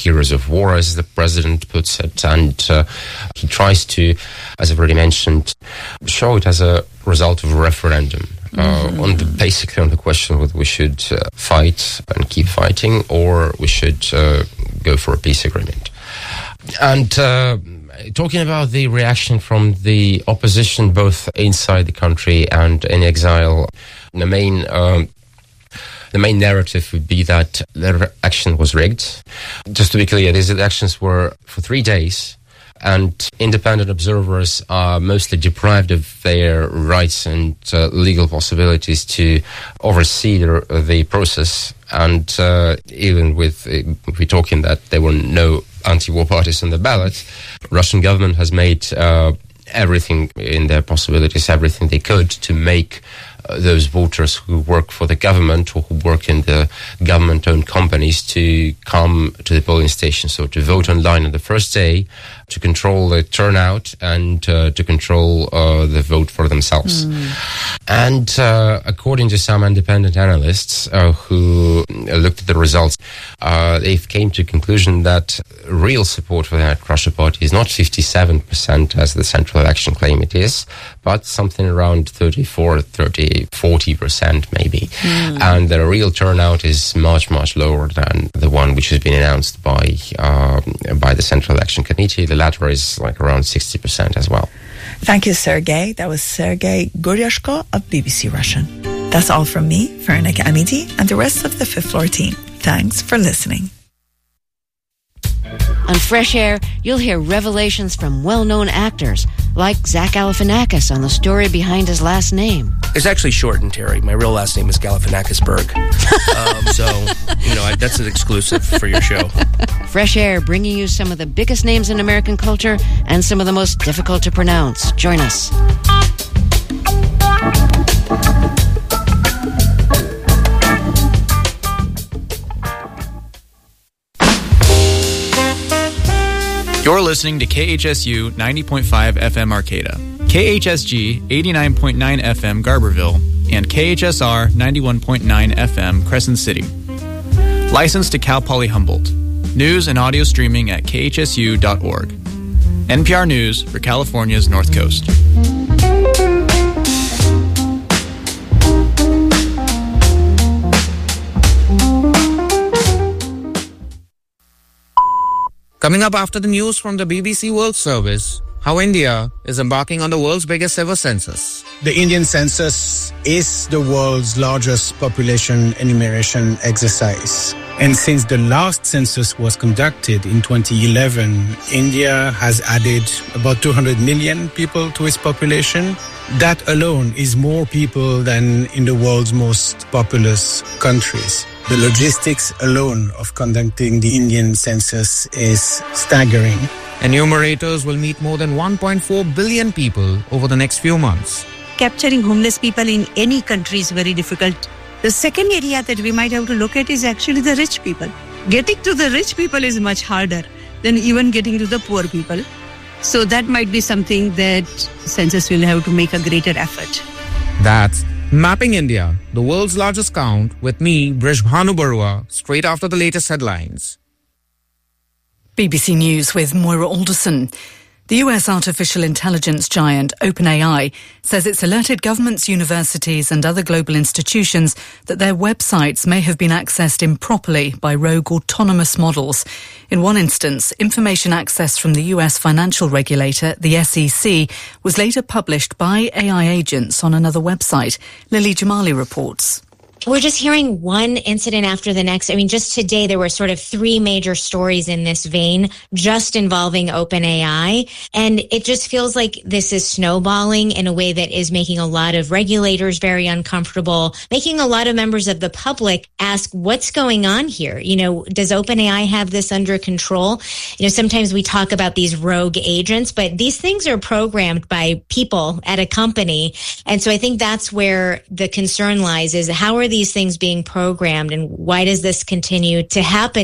heroes of war, as the president puts it, and he tries to, as I've already mentioned, show it as a result of a referendum. Basically on the question whether we should fight and keep fighting, or we should go for a peace agreement. And talking about the reaction from the opposition, both inside the country and in exile, the main narrative would be that the election was rigged. Just to be clear, these elections were for 3 days, and independent observers are mostly deprived of their rights and legal possibilities to oversee the process. And even with, if we're talking that there were no anti-war parties on the ballot, Russian government has made everything in their possibilities, everything they could to make those voters who work for the government or who work in the government-owned companies to come to the polling station, so to vote online on the first day, to control the turnout and to control the vote for themselves. And according to some independent analysts who looked at the results, they came to a conclusion that real support for the United Russia Party is not 57% as the Central Election claim it is, but something around 40% maybe. And the real turnout is much, much lower than the one which has been announced by the Central Election Committee. The latter is like around 60% as well. Thank you, Sergei. That was Sergei Guryashko of BBC Russian. That's all from me, Veronica Amidi, and the rest of the Fifth Floor team. Thanks for listening. On Fresh Air, you'll hear revelations from well-known actors, like Zach Galifianakis on the story behind his last name. It's actually shortened, Terry. My real last name is Galifianakisberg. That's an exclusive for your show. Fresh Air, bringing you some of the biggest names in American culture and some of the most difficult to pronounce. Join us. You're listening to KHSU 90.5 FM Arcata, KHSG 89.9 FM Garberville, and KHSR 91.9 FM Crescent City. Licensed to Cal Poly Humboldt. News and audio streaming at khsu.org. NPR News for California's North Coast. Coming up after the news from the BBC World Service, how India is embarking on the world's biggest ever census. The Indian census is the world's largest population enumeration exercise. And since the last census was conducted in 2011, India has added about 200 million people to its population. That alone is more people than in the world's most populous countries. The logistics alone of conducting the Indian census is staggering. Enumerators will meet more than 1.4 billion people over the next few months. Capturing homeless people in any country is very difficult. The second area that we might have to look at is actually the rich people. Getting to the rich people is much harder than even getting to the poor people. So that might be something that census will have to make a greater effort. That's Mapping India, the world's largest count, with me, Brishbhanu Barua, straight after the latest headlines. BBC News with Moira Alderson. The US artificial intelligence giant OpenAI says it's alerted governments, universities and other global institutions that their websites may have been accessed improperly by rogue autonomous models. In one instance, information accessed from the US financial regulator, the SEC, was later published by AI agents on another website. Lily Jamali reports. We're just hearing one incident after the next. I mean, just today there were sort of 3 major stories in this vein, just involving OpenAI. And it just feels like this is snowballing in a way that is making a lot of regulators very uncomfortable, making a lot of members of the public ask, what's going on here? You know, does OpenAI have this under control? You know, sometimes we talk about these rogue agents, but these things are programmed by people at a company. And so I think that's where the concern lies, is how are these things being programmed and why does this continue to happen?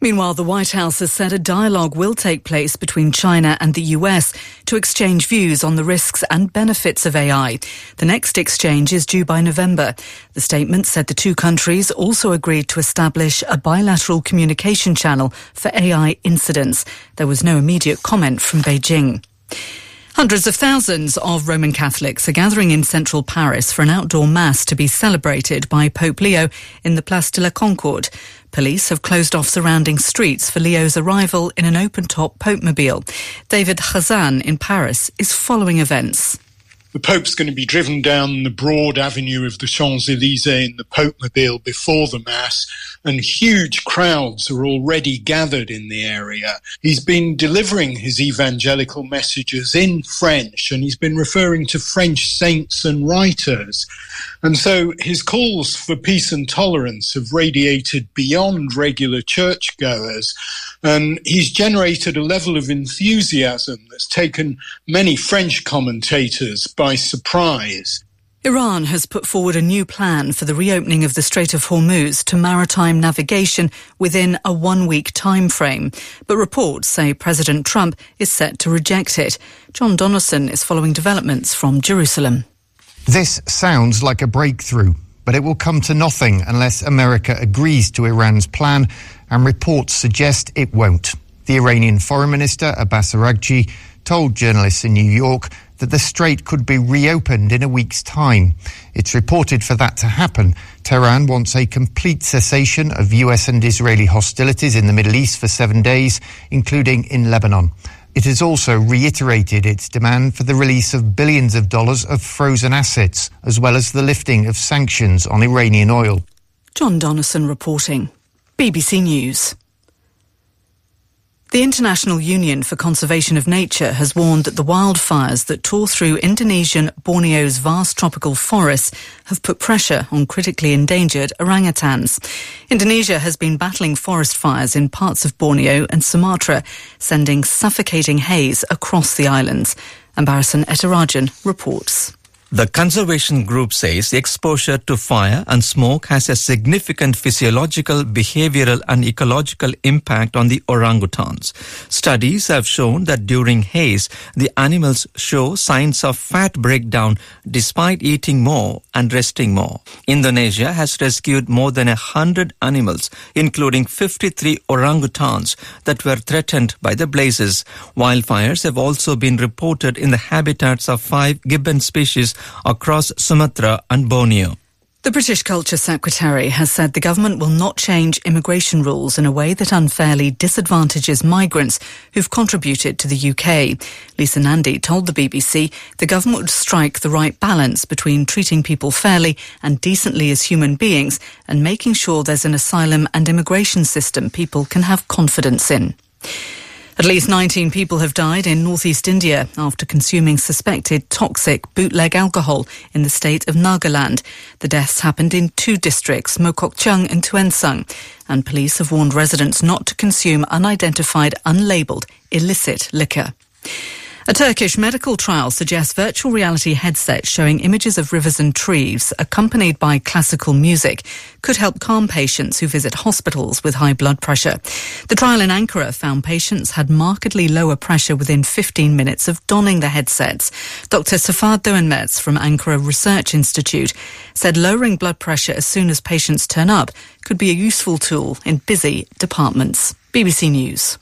Meanwhile, the White House has said a dialogue will take place between China and the US to exchange views on the risks and benefits of AI. The next exchange is due by November. The statement said the two countries also agreed to establish a bilateral communication channel for AI incidents. There was no immediate comment from Beijing. Hundreds of thousands of Roman Catholics are gathering in central Paris for an outdoor mass to be celebrated by Pope Leo in the Place de la Concorde. Police have closed off surrounding streets for Leo's arrival in an open-top Pope-mobile. David Khazan in Paris is following events. The Pope's going to be driven down the broad avenue of the Champs-Élysées in the Pope-mobile before the Mass, and huge crowds are already gathered in the area. He's been delivering his evangelical messages in French, and he's been referring to French saints and writers. And so his calls for peace and tolerance have radiated beyond regular churchgoers, and he's generated a level of enthusiasm that's taken many French commentators by surprise. Iran has put forward a new plan for the reopening of the Strait of Hormuz to maritime navigation within a one-week time frame. But reports say President Trump is set to reject it. John Donaldson is following developments from Jerusalem. This sounds like a breakthrough, but it will come to nothing unless America agrees to Iran's plan, and reports suggest it won't. The Iranian Foreign Minister, Abbas Araghchi, told journalists in New York that the strait could be reopened in a week's time. It's reported for that to happen, Tehran wants a complete cessation of US and Israeli hostilities in the Middle East for 7 days, including in Lebanon. It has also reiterated its demand for the release of billions of dollars of frozen assets, as well as the lifting of sanctions on Iranian oil. John Donaldson reporting. BBC News. The International Union for Conservation of Nature has warned that the wildfires that tore through Indonesian Borneo's vast tropical forests have put pressure on critically endangered orangutans. Indonesia has been battling forest fires in parts of Borneo and Sumatra, sending suffocating haze across the islands. Ambarasan Etarajan reports. The conservation group says the exposure to fire and smoke has a significant physiological, behavioral and ecological impact on the orangutans. Studies have shown that during haze, the animals show signs of fat breakdown despite eating more and resting more. Indonesia has rescued more than 100 animals, including 53 orangutans that were threatened by the blazes. Wildfires have also been reported in the habitats of 5 gibbon species across Sumatra and Borneo. The British Culture Secretary has said the government will not change immigration rules in a way that unfairly disadvantages migrants who've contributed to the UK. Lisa Nandy told the BBC the government would strike the right balance between treating people fairly and decently as human beings and making sure there's an asylum and immigration system people can have confidence in. At least 19 people have died in northeast India after consuming suspected toxic bootleg alcohol in the state of Nagaland. The deaths happened in 2 districts, Mokokchung and Tuensang, and police have warned residents not to consume unidentified, unlabelled, illicit liquor. A Turkish medical trial suggests virtual reality headsets showing images of rivers and trees, accompanied by classical music, could help calm patients who visit hospitals with high blood pressure. The trial in Ankara found patients had markedly lower pressure within 15 minutes of donning the headsets. Dr. Safar Doğanmetz from Ankara Research Institute said lowering blood pressure as soon as patients turn up could be a useful tool in busy departments. BBC News.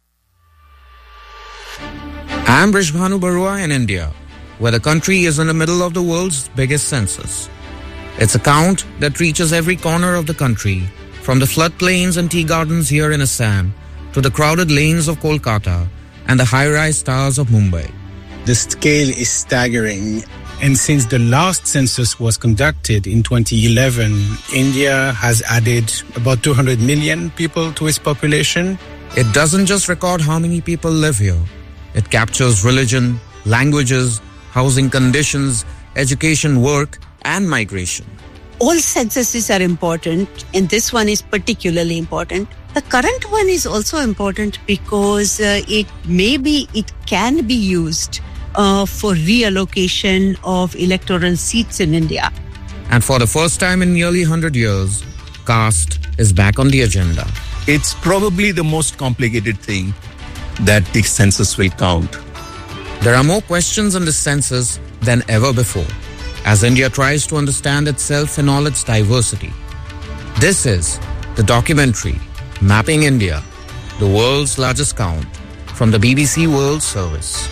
I'm Brishbhanu Barua in India, where the country is in the middle of the world's biggest census. It's a count that reaches every corner of the country, from the floodplains and tea gardens here in Assam to the crowded lanes of Kolkata and the high-rise towers of Mumbai. The scale is staggering. And since the last census was conducted in 2011, India has added about 200 million people to its population. It doesn't just record how many people live here. It captures religion, languages, housing conditions, education, work, and migration. All censuses are important, and this one is particularly important. The current one is also important because it can be used for reallocation of electoral seats in India. And for the first time in nearly 100 years, caste is back on the agenda. It's probably the most complicated thing that the census will count. There are more questions on the census than ever before, as India tries to understand itself in all its diversity. This is the documentary Mapping India, the world's largest count, from the BBC World Service.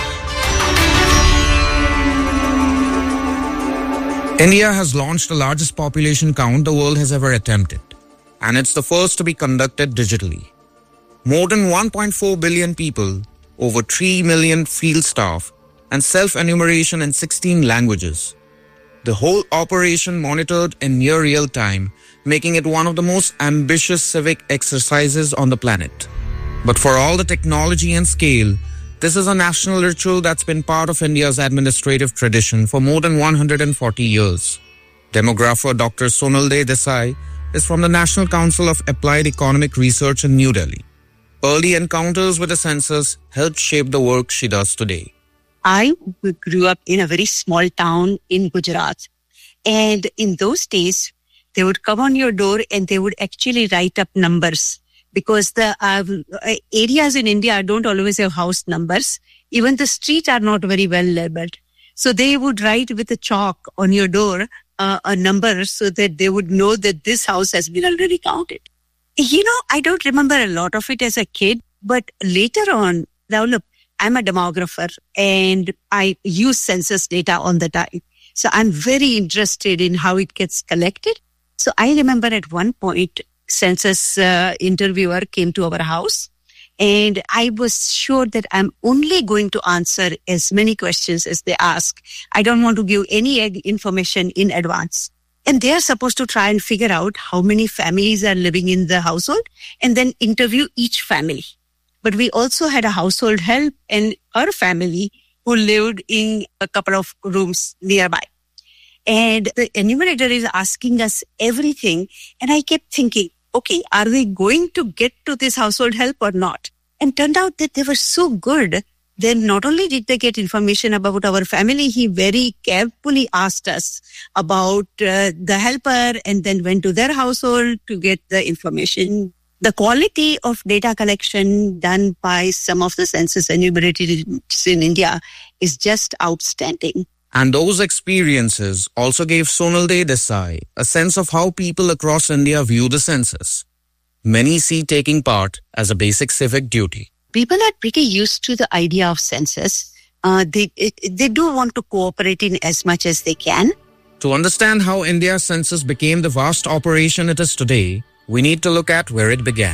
India has launched the largest population count the world has ever attempted, and it's the first to be conducted digitally. More than 1.4 billion people, over 3 million field staff, and self-enumeration in 16 languages. The whole operation monitored in near real time, making it one of the most ambitious civic exercises on the planet. But for all the technology and scale, this is a national ritual that's been part of India's administrative tradition for more than 140 years. Demographer Dr. Sonalde Desai is from the National Council of Applied Economic Research in New Delhi. Early encounters with the census helped shape the work she does today. I grew up in a very small town in Gujarat. And in those days, they would come on your door and they would actually write up numbers, because the areas in India don't always have house numbers. Even the streets are not very well labeled. So they would write with a chalk on your door a number so that they would know that this house has been already counted. I don't remember a lot of it as a kid, but later on, now look, I'm a demographer and I use census data on the time. So I'm very interested in how it gets collected. So I remember at one point, census interviewer came to our house, and I was sure that I'm only going to answer as many questions as they ask. I don't want to give any information in advance. And they are supposed to try and figure out how many families are living in the household and then interview each family. But we also had a household help and her family who lived in a couple of rooms nearby. And the enumerator is asking us everything. And I kept thinking, okay, are they going to get to this household help or not? And turned out that they were so good. Then not only did they get information about our family, he very carefully asked us about the helper and then went to their household to get the information. The quality of data collection done by some of the census enumerators in India is just outstanding. And those experiences also gave Sonalde Desai a sense of how people across India view the census. Many see taking part as a basic civic duty. People are pretty used to the idea of census. They do want to cooperate in as much as they can. To understand how India's census became the vast operation it is today, we need to look at where it began.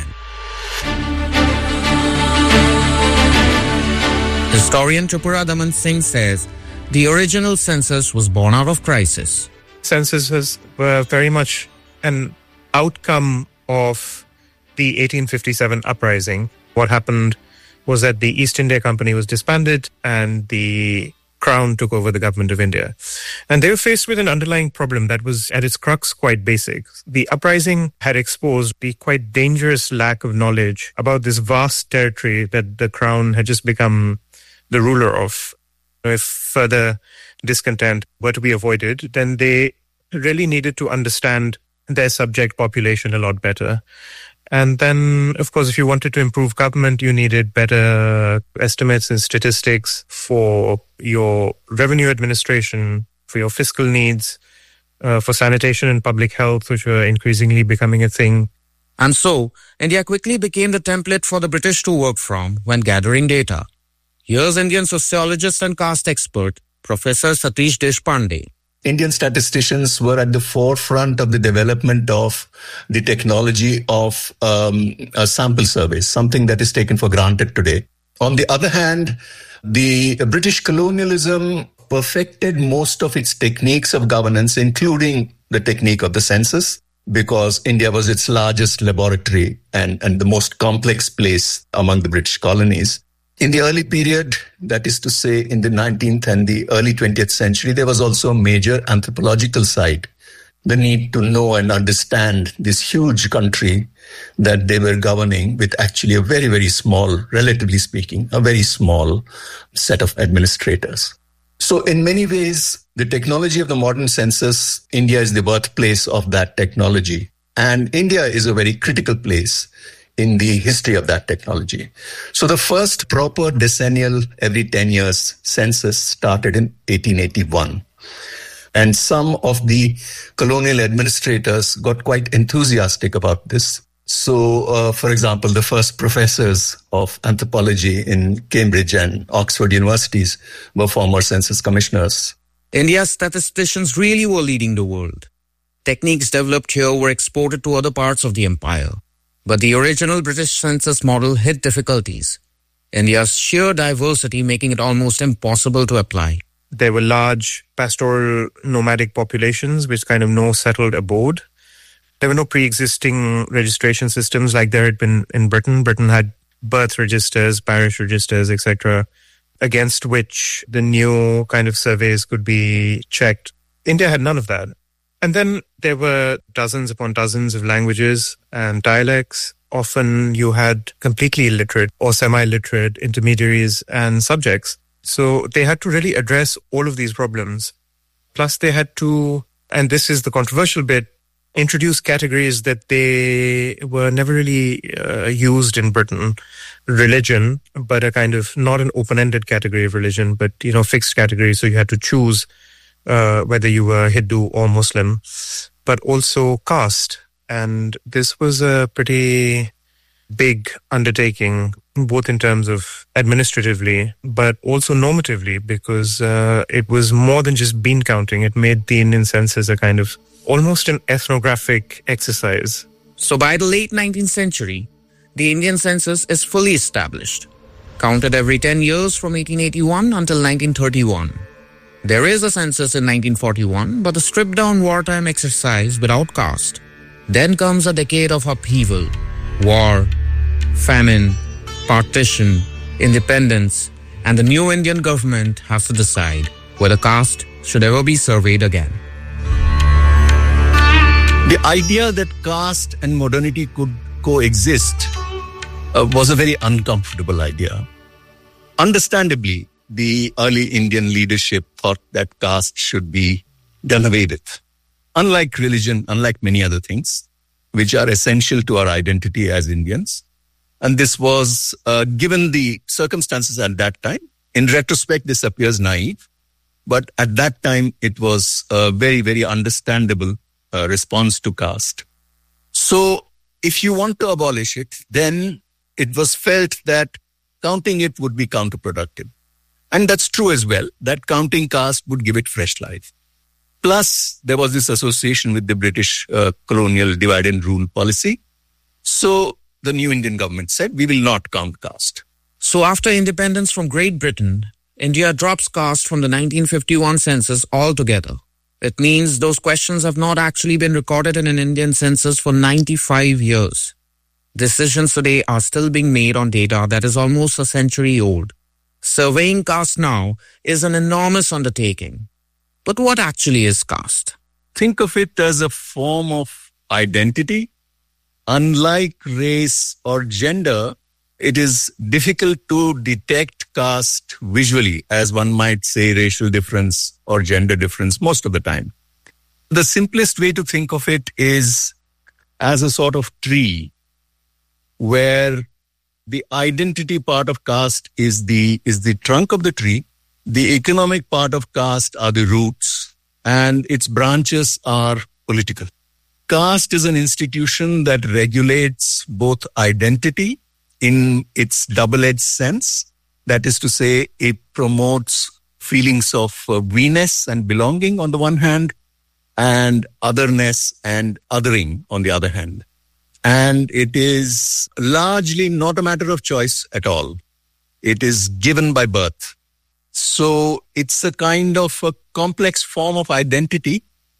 Historian Tripura Daman Singh says the original census was born out of crisis. Censuses were very much an outcome of the 1857 uprising. What happened was that the East India Company was disbanded and the Crown took over the government of India. And they were faced with an underlying problem that was at its crux quite basic. The uprising had exposed the quite dangerous lack of knowledge about this vast territory that the Crown had just become the ruler of. If further discontent were to be avoided, then they really needed to understand their subject population a lot better. And then, of course, if you wanted to improve government, you needed better estimates and statistics for your revenue administration, for your fiscal needs, for sanitation and public health, which were increasingly becoming a thing. And so, India quickly became the template for the British to work from when gathering data. Here's Indian sociologist and caste expert, Professor Satish Deshpande. Indian statisticians were at the forefront of the development of the technology of a sample survey, something that is taken for granted today. On the other hand, the British colonialism perfected most of its techniques of governance, including the technique of the census, because India was its largest laboratory and the most complex place among the British colonies. In the early period, that is to say in the 19th and the early 20th century, there was also a major anthropological side. The need to know and understand this huge country that they were governing with actually a very, very small, relatively speaking, a very small set of administrators. So in many ways, the technology of the modern census, India is the birthplace of that technology. And India is a very critical place in the history of that technology. So the first proper decennial every 10 years census started in 1881. And some of the colonial administrators got quite enthusiastic about this. So, for example, the first professors of anthropology in Cambridge and Oxford universities were former census commissioners. India's statisticians really were leading the world. Techniques developed here were exported to other parts of the empire. But the original British census model hit difficulties. India's sheer diversity making it almost impossible to apply. There were large pastoral nomadic populations with kind of no settled abode. There were no pre-existing registration systems like there had been in Britain. Britain had birth registers, parish registers, etc., against which the new kind of surveys could be checked. India had none of that. And then there were dozens upon dozens of languages and dialects. Often you had completely illiterate or semi-literate intermediaries and subjects. So they had to really address all of these problems. Plus they had to, and this is the controversial bit, introduce categories that they were never really used in Britain. Religion, but a kind of, not an open-ended category of religion, but, fixed category. So you had to choose whether you were Hindu or Muslim, but also caste. And this was a pretty big undertaking, both in terms of administratively, but also normatively, because it was more than just bean counting. It made the Indian census a kind of almost an ethnographic exercise. So by the late 19th century, the Indian census is fully established, counted every 10 years from 1881 until 1931. There is a census in 1941, but a stripped-down wartime exercise without caste. Then comes a decade of upheaval, war, famine, partition, independence, and the new Indian government has to decide whether caste should ever be surveyed again. The idea that caste and modernity could coexist was a very uncomfortable idea. Understandably, the early Indian leadership thought that caste should be done away with. Unlike religion, unlike many other things, which are essential to our identity as Indians. And this was, given the circumstances at that time, in retrospect, this appears naive. But at that time, it was a very, very understandable response to caste. So if you want to abolish it, then it was felt that counting it would be counterproductive. And that's true as well, that counting caste would give it fresh life. Plus, there was this association with the British colonial divide and rule policy. So the new Indian government said, we will not count caste. So after independence from Great Britain, India drops caste from the 1951 census altogether. It means those questions have not actually been recorded in an Indian census for 95 years. Decisions today are still being made on data that is almost a century old. Surveying caste now is an enormous undertaking. But what actually is caste? Think of it as a form of identity. Unlike race or gender, it is difficult to detect caste visually, as one might say racial difference or gender difference most of the time. The simplest way to think of it is as a sort of tree where the identity part of caste is the trunk of the tree, the economic part of caste are the roots, and its branches are political. Caste is an institution that regulates both identity in its double-edged sense. That is to say, it promotes feelings of we-ness and belonging on the one hand, and otherness and othering on the other hand. And it is largely not a matter of choice at all. It is given by birth. So it's a kind of a complex form of identity,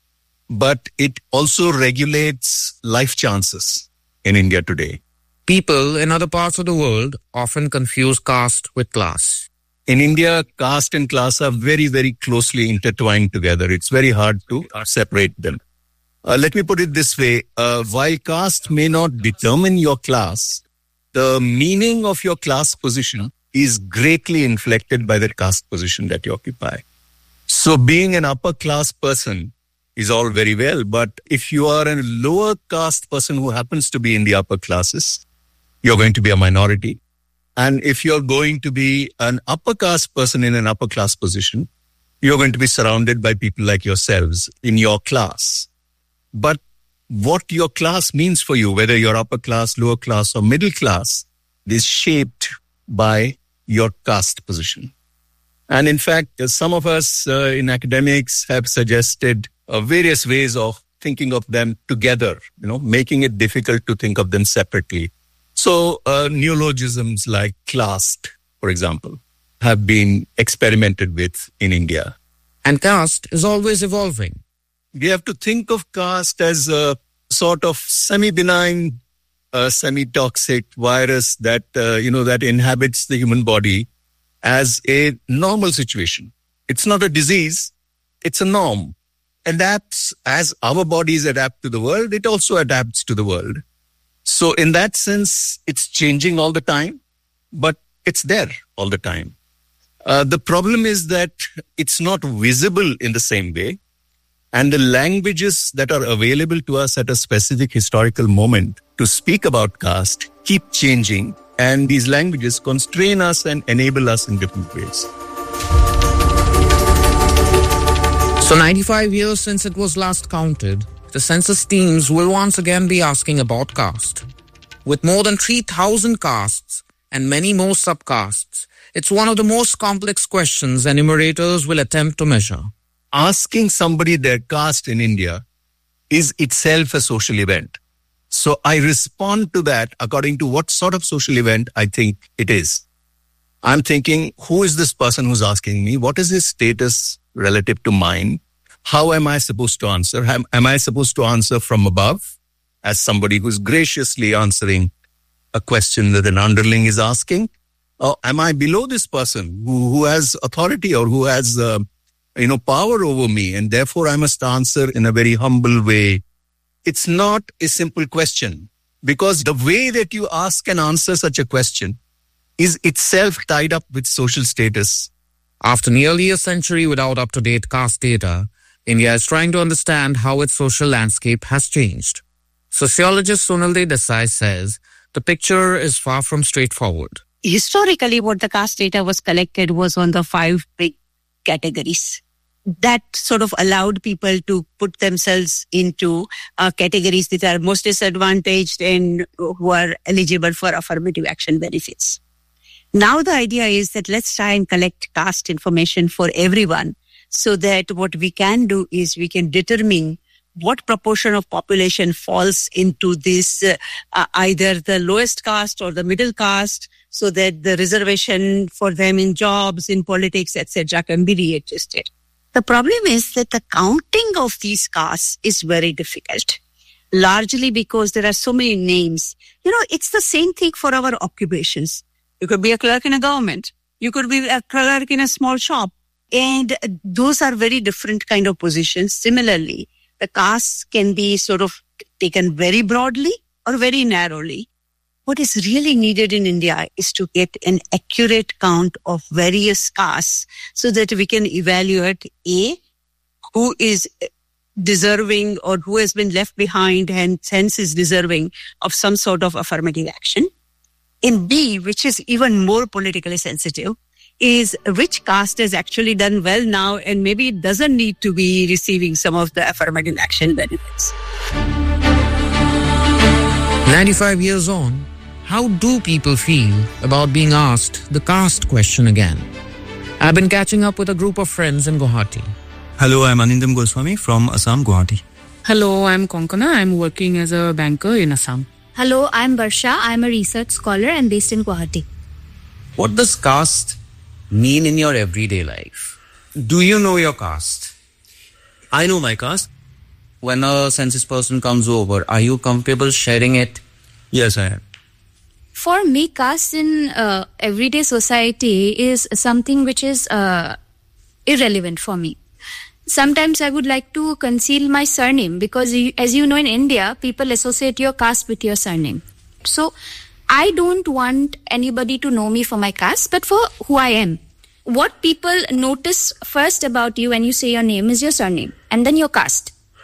but it also regulates life chances in India today. People in other parts of the world often confuse caste with class. In India, caste and class are very, very closely intertwined together. It's very hard to separate them. Let me put it this way. While caste may not determine your class, the meaning of your class position is greatly inflected by the caste position that you occupy. So being an upper class person is all very well. But if you are a lower caste person who happens to be in the upper classes, you're going to be a minority. And if you're going to be an upper caste person in an upper class position, you're going to be surrounded by people like yourselves in your class. But what your class means for you, whether you're upper class, lower class, or middle class, is shaped by your caste position. And in fact, some of us in academics have suggested various ways of thinking of them together, making it difficult to think of them separately. So neologisms like caste, for example, have been experimented with in India. And caste is always evolving. We have to think of caste as a sort of semi-benign, semi-toxic virus that, that inhabits the human body as a normal situation. It's not a disease, it's a norm. Adapts as our bodies adapt to the world, it also adapts to the world. So in that sense, it's changing all the time, but it's there all the time. The problem is that it's not visible in the same way. And the languages that are available to us at a specific historical moment to speak about caste keep changing. And these languages constrain us and enable us in different ways. So 95 years since it was last counted, the census teams will once again be asking about caste. With more than 3,000 castes and many more subcastes, it's one of the most complex questions enumerators will attempt to measure. Asking somebody their caste in India is itself a social event. So I respond to that according to what sort of social event I think it is. I'm thinking, who is this person who's asking me? What is his status relative to mine? How am I supposed to answer? Am I supposed to answer from above as somebody who's graciously answering a question that an underling is asking? Or am I below this person who has authority or who has power over me, and therefore I must answer in a very humble way? It's not a simple question, because the way that you ask and answer such a question is itself tied up with social status. After nearly a century without up-to-date caste data, India is trying to understand how its social landscape has changed. Sociologist Sonalde Desai says the picture is far from straightforward. Historically, what the caste data was collected was on the 5 big categories. That sort of allowed people to put themselves into categories that are most disadvantaged and who are eligible for affirmative action benefits. Now the idea is that let's try and collect caste information for everyone, so that what we can do is we can determine what proportion of population falls into this either the lowest caste or the middle caste, so that the reservation for them in jobs, in politics, etc. can be readjusted. The problem is that the counting of these castes is very difficult, largely because there are so many names. It's the same thing for our occupations. You could be a clerk in a government. You could be a clerk in a small shop. And those are very different kind of positions. Similarly, the castes can be sort of taken very broadly or very narrowly. What is really needed in India is to get an accurate count of various castes so that we can evaluate who is deserving or who has been left behind and hence is deserving of some sort of affirmative action. And B, which is even more politically sensitive, is which caste has actually done well now and maybe it doesn't need to be receiving some of the affirmative action benefits. 95 years on, how do people feel about being asked the caste question again? I've been catching up with a group of friends in Guwahati. Hello, I'm Anindam Goswami from Assam, Guwahati. Hello, I'm Konkana. I'm working as a banker in Assam. Hello, I'm Barsha. I'm a research scholar and based in Guwahati. What does caste mean in your everyday life? Do you know your caste? I know my caste. When a census person comes over, are you comfortable sharing it? Yes, I am. For me, caste in everyday society is something which is irrelevant for me. Sometimes I would like to conceal my surname because, as you know, in India, people associate your caste with your surname. So, I don't want anybody to know me for my caste, but for who I am. What people notice first about you when you say your name is your surname and then your caste.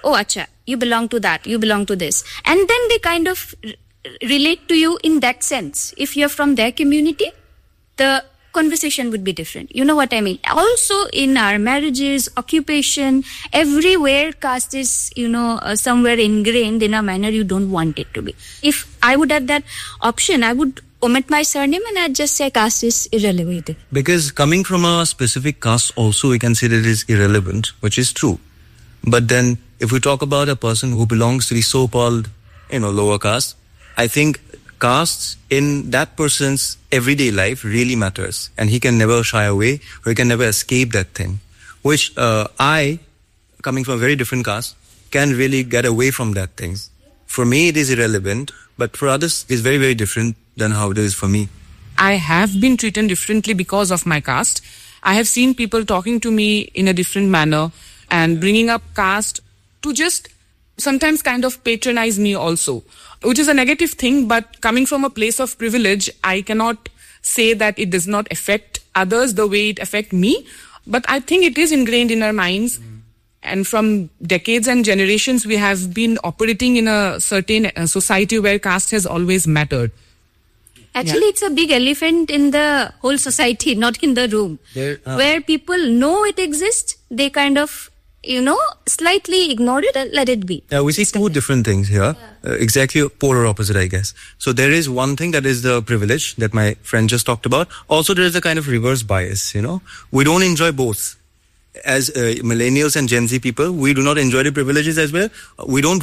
oh, acha, you belong to that, you belong to this. And then they kind of relate to you in that sense. If you're from their community, the conversation would be different. You know what I mean? Also in our marriages, occupation, everywhere caste is, somewhere ingrained in a manner you don't want it to be. If I would have that option, I would omit my surname and I'd just say caste is irrelevant. Because coming from a specific caste also we can say that it is irrelevant, which is true. But then if we talk about a person who belongs to the so-called, lower caste, I think castes in that person's everyday life really matters, and he can never shy away or he can never escape that thing, which I, coming from a very different caste, can really get away from that thing. For me it is irrelevant, but for others it is very, very different than how it is for me. I have been treated differently because of my caste. I have seen people talking to me in a different manner and bringing up caste to just sometimes kind of patronize me also, which is a negative thing, but coming from a place of privilege, I cannot say that it does not affect others the way it affects me, but I think it is ingrained in our minds. And from decades and generations, we have been operating in a certain society where caste has always mattered. Actually, it's a big elephant in the whole society, not in the room. Where people know it exists, they kind of, slightly ignore it and let it be. Yeah, we see two different things here. Exactly polar opposite, I guess. So there is one thing that is the privilege that my friend just talked about. Also, there is a kind of reverse bias, We don't enjoy both. As millennials and Gen Z people, we do not enjoy the privileges as well. We don't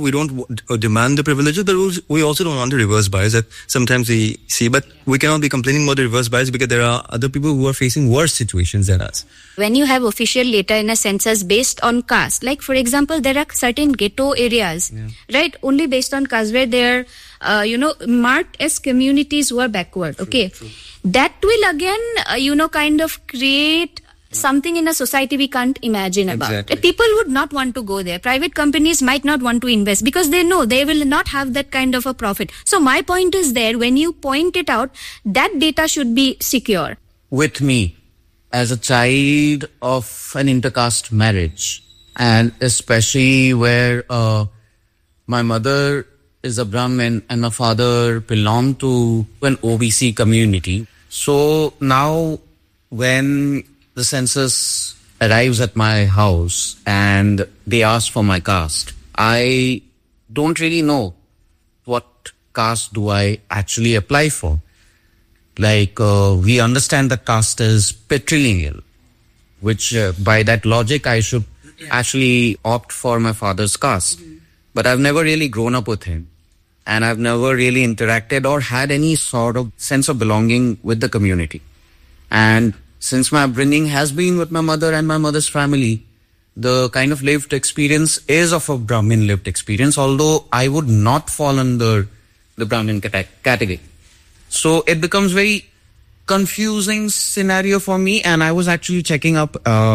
demand the privileges, but we also don't want the reverse bias that sometimes we see. But we cannot be complaining about the reverse bias because there are other people who are facing worse situations than us. When you have official data in a census based on caste, like for example, there are certain ghetto areas, right? Only based on caste where they are, marked as communities who are backward. Okay. True. That will again, kind of create something in a society we can't imagine about. Exactly. People would not want to go there. Private companies might not want to invest because they know they will not have that kind of a profit. So my point is there, when you point it out, that data should be secure. With me, as a child of an intercaste marriage, and especially where my mother is a Brahmin and my father belonged to an OBC community. So now when the census arrives at my house and they ask for my caste, I don't really know what caste do I actually apply for. Like, we understand that caste is patrilineal, which by that logic I should actually opt for my father's caste. But I've never really grown up with him, and I've never really interacted or had any sort of sense of belonging with the community. And since my upbringing has been with my mother and my mother's family, the kind of lived experience is of a Brahmin lived experience, although I would not fall under the Brahmin category. So it becomes very confusing scenario for me, and I was actually checking up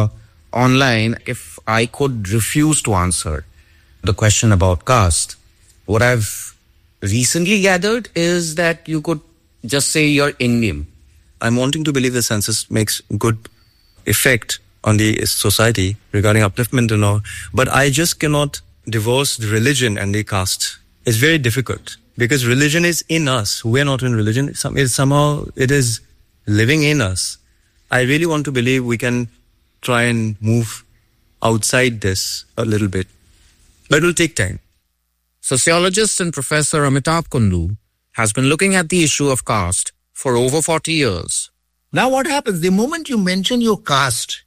online if I could refuse to answer the question about caste. What I've recently gathered is that you could just say you're Indian. I'm wanting to believe the census makes good effect on the society regarding upliftment and all, but I just cannot divorce the religion and the caste. It's very difficult because religion is in us. We're not in religion. Somehow it is living in us. I really want to believe we can try and move outside this a little bit, but it will take time. Sociologist and Professor Amitabh Kundu has been looking at the issue of caste for over 40 years. Now what happens? The moment you mention your caste,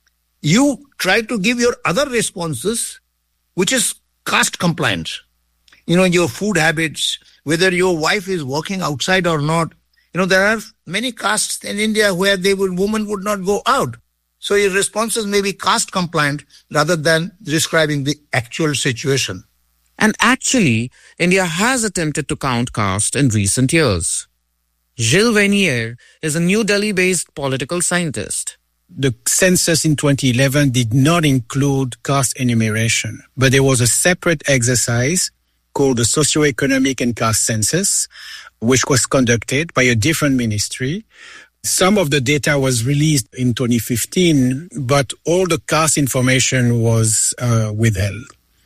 you try to give your other responses, which is caste compliant. Your food habits, whether your wife is working outside or not. There are many castes in India where women would not go out. So your responses may be caste compliant rather than describing the actual situation. And actually, India has attempted to count caste in recent years. Gilles Vanier is a New Delhi-based political scientist. The census in 2011 did not include caste enumeration, but there was a separate exercise called the Socioeconomic and Caste Census, which was conducted by a different ministry. Some of the data was released in 2015, but all the caste information was withheld.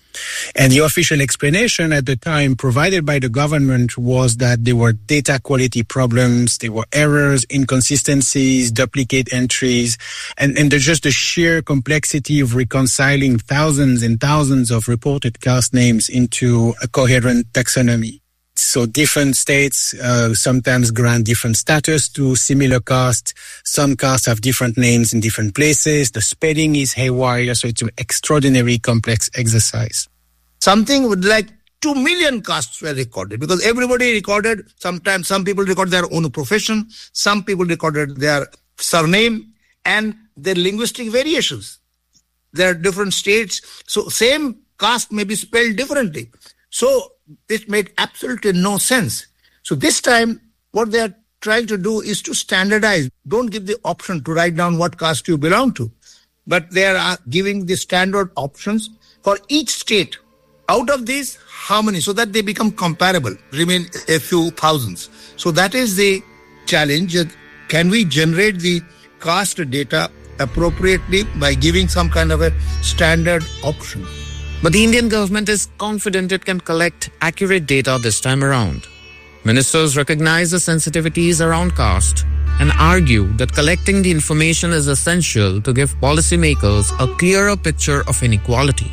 And the official explanation at the time provided by the government was that there were data quality problems, there were errors, inconsistencies, duplicate entries, and there's just the sheer complexity of reconciling thousands and thousands of reported caste names into a coherent taxonomy. So different states sometimes grant different status to similar castes. Some castes have different names in different places. The spelling is haywire, so it's an extraordinarily complex exercise. Something with like 2 million castes were recorded because everybody recorded. Sometimes some people recorded their own profession. Some people recorded their surname and their linguistic variations. There are different states. So same caste may be spelled differently. So this made absolutely no sense. So this time, what they are trying to do is to standardize. Don't give the option to write down what caste you belong to. But they are giving the standard options for each state. Out of these, how many? So that they become comparable, remain a few thousands. So that is the challenge. Can we generate the caste data appropriately by giving some kind of a standard option? But the Indian government is confident it can collect accurate data this time around. Ministers recognize the sensitivities around caste and argue that collecting the information is essential to give policymakers a clearer picture of inequality.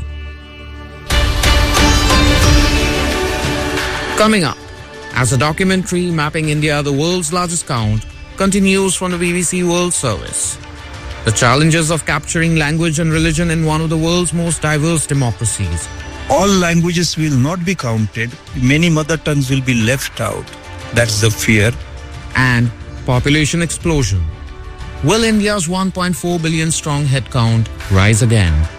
Coming up, as a documentary mapping India, the world's largest count, continues from the BBC World Service. The challenges of capturing language and religion in one of the world's most diverse democracies. All languages will not be counted. Many mother tongues will be left out. That's the fear. And population explosion. Will India's 1.4 billion strong headcount rise again?